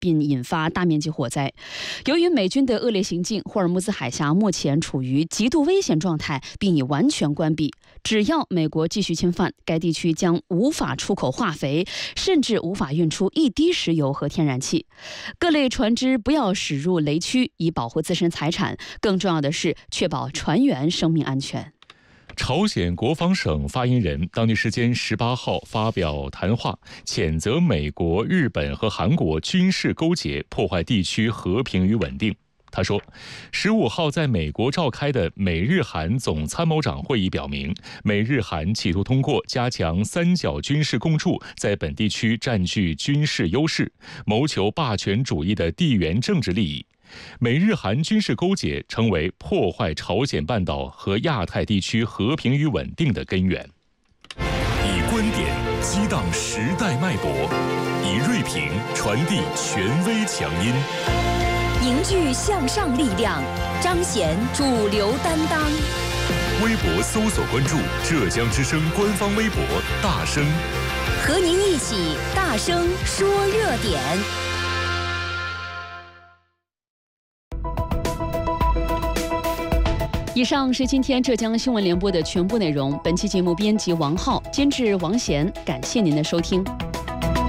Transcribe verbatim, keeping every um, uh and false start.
并引发大面积火灾。由于美军的恶劣行径，霍尔木兹海峡目前处于极度危险状态，并已完全关闭。只要美国继续侵犯，该地区将无法出口化肥，甚至无法运出一滴石油和天然气。各类船只不要驶入雷区，以保护自身财产。更重要的是，确保船员生命安全。 朝鲜国防省发言人当地时间十八号发表谈话，谴责美国、日本和韩国军事勾结，破坏地区和平与稳定。他说，十五号在美国召开的美日韩总参谋长会议表明，美日韩企图通过加强三角军事共筑，在本地区占据军事优势，谋求霸权主义的地缘政治利益。美日韩军事勾结成为破坏朝鲜半岛和亚太地区和平与稳定的根源。 以观点激荡时代脉搏，以锐评传递权威强音， 凝聚向上力量，彰显主流担当。 微博搜索关注浙江之声官方微博大声， 和您一起大声说热点。 以上是今天浙江新闻联播的全部内容。本期节目编辑王浩，监制王贤，感谢您的收听。